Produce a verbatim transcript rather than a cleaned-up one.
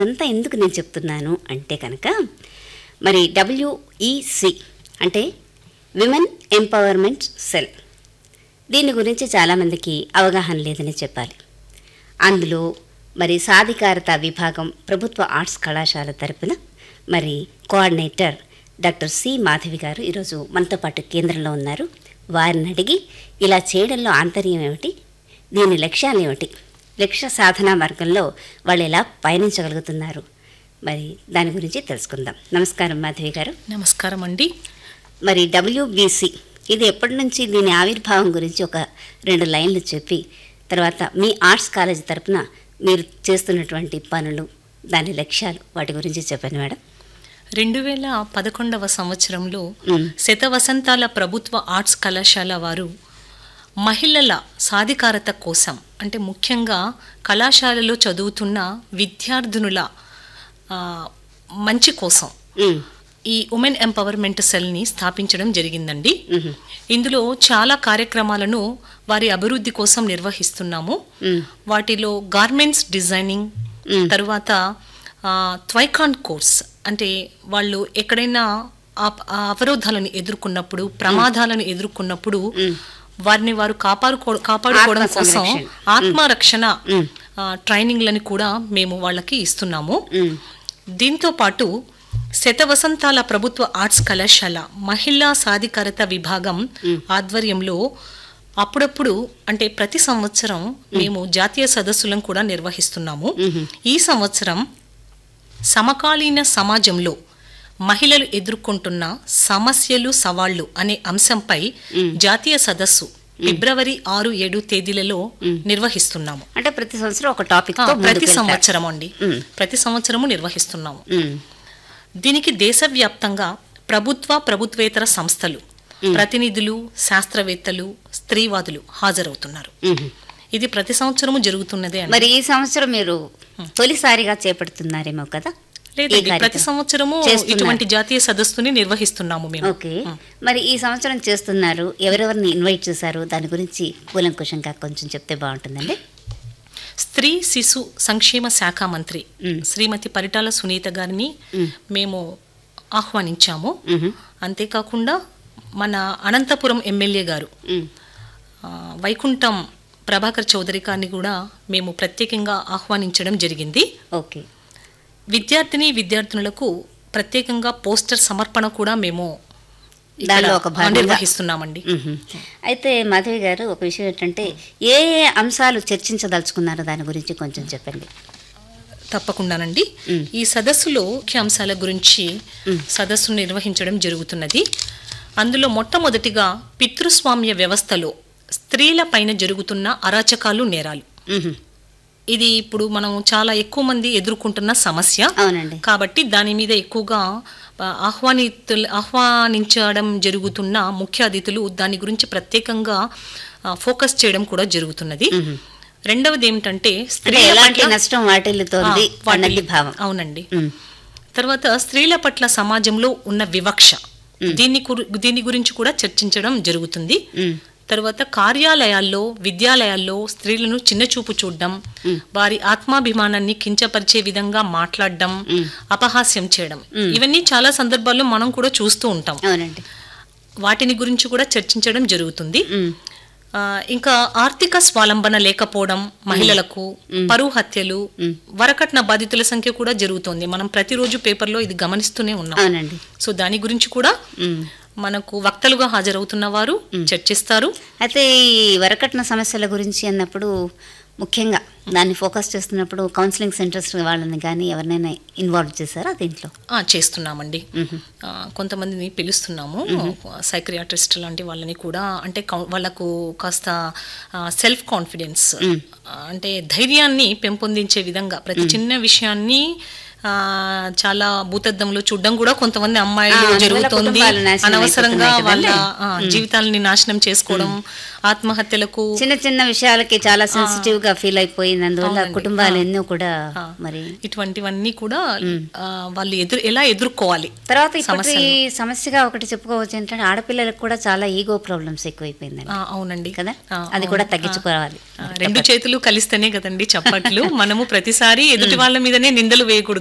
అంతా ఎందుకు నేను చెప్తున్నాను అంటే కనుక మరి డబ్ల్యూఈసి అంటే విమెన్ ఎంపవర్మెంట్ సెల్, దీని గురించి చాలామందికి అవగాహన లేదని చెప్పాలి. అందులో మరి సాధికారత విభాగం ప్రభుత్వ ఆర్ట్స్ కళాశాల తరపున మరి కోఆర్డినేటర్ డాక్టర్ సి మాధవి గారు ఈరోజు మనతో పాటు కేంద్రంలో ఉన్నారు. వారిని అడిగి ఇలా చేయడంలో ఆంతర్యం ఏమిటి, దీని లక్ష్యాలు ఏమిటి, లక్ష్య సాధనా మార్గంలో వాళ్ళు ఎలా పయనించగలుగుతున్నారు, మరి దాని గురించి తెలుసుకుందాం. నమస్కారం మాధవి గారు. నమస్కారం అండి. మరి డబ్ల్యూబీసీ ఇది ఎప్పటి నుంచి, దీని ఆవిర్భావం గురించి ఒక రెండు లైన్లు చెప్పి తర్వాత మీ ఆర్ట్స్ కాలేజీ తరపున మీరు చేస్తున్నటువంటి పనులు, దాని లక్ష్యాలు, వాటి గురించి చెప్పండి మేడం. రెండు వేల పదకొండవ సంవత్సరంలో శత వసంతాల ప్రభుత్వ ఆర్ట్స్ కళాశాల వారు మహిళల సాధికారత కోసం, అంటే ముఖ్యంగా కళాశాలలో చదువుతున్న విద్యార్థినుల మంచి కోసం ఈ ఉమెన్ ఎంపవర్మెంట్ సెల్ని స్థాపించడం జరిగిందండి. ఇందులో చాలా కార్యక్రమాలను వారి అభివృద్ధి కోసం నిర్వహిస్తున్నాము. వాటిలో గార్మెంట్స్ డిజైనింగ్, తరువాత త్వైకాన్ కోర్స్, అంటే వాళ్ళు ఎక్కడైనా అవరోధాలను ఎదుర్కొన్నప్పుడు, ప్రమాదాలను ఎదుర్కొన్నప్పుడు వారిని వారు కాపాడుకో కాపాడుకోవడం కోసం ఆత్మరక్షణ ట్రైనింగ్లను కూడా మేము వాళ్ళకి ఇస్తున్నాము. దీంతో పాటు శత వసంతాల ప్రభుత్వ ఆర్ట్స్ కళాశాల మహిళా సాధికారత విభాగం ఆధ్వర్యంలో అప్పుడప్పుడు, అంటే ప్రతి సంవత్సరం మేము జాతీయ సదస్సులను కూడా నిర్వహిస్తున్నాము. ఈ సంవత్సరం సమకాలీన సమాజంలో మహిళలు ఎదుర్కొంటున్న సమస్యలు, సవాళ్లు అనే అంశంపై జాతీయ సదస్సు ఫిబ్రవరి ఆరు ఏడు తేదీలలో నిర్వహిస్తున్నాము. అంటే ప్రతి సంవత్సరం ఒక టాపిక్ ప్రతి సంవత్సరం అండి ప్రతి సంవత్సరము నిర్వహిస్తున్నాము. దీనికి దేశవ్యాప్తంగా ప్రభుత్వ ప్రభుత్వేతర సంస్థలు, ప్రతినిధులు, శాస్త్రవేత్తలు, స్త్రీవాదులు హాజరవుతున్నారు. ఇది ప్రతి సంవత్సరము జరుగుతున్నదే. మరి ఈ సంవత్సరం మీరు తొలిసారిగా చేపడుతున్నారేమో కదా? లేదండి, ప్రతి సంవత్సరము ఇటువంటి జాతీయ సదస్సుని నిర్వహిస్తున్నాము మేము. ఓకే, మరి ఈ సంవత్సరం చేస్తున్నారు, ఎవరెవరిని ఇన్వైట్ చేశారు, దాని గురించి కూలంకుషంగా కొంచెం చెప్తే బాగుంటుందండి. స్త్రీ శిశు సంక్షేమ శాఖ మంత్రి శ్రీమతి పరిటాల సునీత గారిని మేము ఆహ్వానించాము. అంతేకాకుండా మన అనంతపురం ఎమ్మెల్యే గారు వైకుంఠం ప్రభాకర్ చౌదరి గారిని కూడా మేము ప్రత్యేకంగా ఆహ్వానించడం జరిగింది. ఓకే, విద్యార్థిని విద్యార్థినులకు ప్రత్యేకంగా పోస్టర్ సమర్పణ కూడా మేము దానిలో ఒక భాగంగా నిర్వహిస్తున్నామండి. అయితే మాధవి గారు, ఒక విషయం ఏంటంటే ఏ ఏ అంశాలు చర్చించదలుచుకున్నారో దాని గురించి కొంచెం చెప్పండి. తప్పకుండానండి. ఈ సదస్సులో ముఖ్య అంశాల గురించి సదస్సును నిర్వహించడం జరుగుతున్నది. అందులో మొట్టమొదటిగా పితృస్వామ్య వ్యవస్థలో స్త్రీల పైన జరుగుతున్న అరాచకాలు, నేరాలు. ఇది ఇప్పుడు మనం చాలా ఎక్కువ మంది ఎదుర్కొంటున్న సమస్య. అవునండి. కాబట్టి దాని మీద ఎక్కువగా ఆహ్వానితు ఆహ్వానించడం జరుగుతున్న ముఖ్య అతిథులు దాని గురించి ప్రత్యేకంగా ఫోకస్ చేయడం కూడా జరుగుతున్నది. రెండవది ఏమిటంటే స్త్రీల నష్టం వాటిల్లుతోంది అన్నది భావం. అవునండి. తర్వాత స్త్రీల పట్ల సమాజంలో ఉన్న వివక్ష, దీన్ని దీని గురించి కూడా చర్చించడం జరుగుతుంది. తర్వాత కార్యాలయాల్లో, విద్యాలయాల్లో స్త్రీలను చిన్నచూపు చూడడం, వారి ఆత్మాభిమానాన్ని కించపరిచే విధంగా మాట్లాడడం, అపహాస్యం చేయడం, ఇవన్నీ చాలా సందర్భాల్లో మనం కూడా చూస్తూ ఉంటాం. వాటిని గురించి కూడా చర్చించడం జరుగుతుంది. ఇంకా ఆర్థిక స్వాలంబన లేకపోవడం మహిళలకు, పరువు హత్యలు, వరకట్న బాధితుల సంఖ్య కూడా జరుగుతోంది. మనం ప్రతిరోజు పేపర్లో ఇది గమనిస్తూనే ఉన్నాం. సో దాని గురించి కూడా మనకు వక్తలుగా హాజరవుతున్న వారు చర్చిస్తారు. అయితే ఈ వరకట్న సమస్యల గురించి అన్నప్పుడు ముఖ్యంగా దాన్ని ఫోకస్ చేస్తున్నప్పుడు కౌన్సిలింగ్ సెంటర్స్ వాళ్ళని కానీ ఎవరినైనా ఇన్వాల్వ్ చేశారా దీంట్లో? చేస్తున్నామండి. కొంతమందిని పిలుస్తున్నాము, సైక్రియాట్రిస్ట్ లాంటి వాళ్ళని కూడా. అంటే వాళ్ళకు కాస్త సెల్ఫ్ కాన్ఫిడెన్స్, అంటే ధైర్యాన్ని పెంపొందించే విధంగా ప్రతి చిన్న విషయాన్ని ఆ, చాలా భూతద్దంలో చూడడం కూడా కొంతమంది అమ్మాయిలు ఆ, అందువల్ల జరుగుతోంది. కుటుంబాలు నాశనం అనవసరంగా అయిపోతున్నాయి వాళ్ళ కదండి. ఆ, జీవితాలని నాశనం చేసుకోవడం, ఆత్మహత్యలకు చిన్న చిన్న విషయాలకి చాలా సెన్సిటివ్ గా ఫీల్ అయిపోయింది, అందువల్ల అవునండి. కుటుంబాలు ఆ. ఎన్నో కూడా ఆ, మరి. ఇటువంటివన్నీ కూడా ఆ, వాళ్ళు ఎదురు ఎలా ఎదుర్కోవాలి. తర్వాత ఇప్పటి సమస్యలు. సమస్యగా ఒకటి చెప్పుకోవచ్చు ఏంటంటే ఆడపిల్లలకు కూడా చాలా ఈగో ప్రాబ్లమ్స్ ఎక్కువైపోయిందండి ఆ, అవునండి కదా, ఆ, అది అవును. కూడా తగ్గించుకోవాలి. ఆ, రెండు చేతులు కలిస్తేనే కదండి చప్పట్లు. మనము ప్రతిసారి ఎదుటి వాళ్ళ మీదనే నిందలు వేయకూడదు.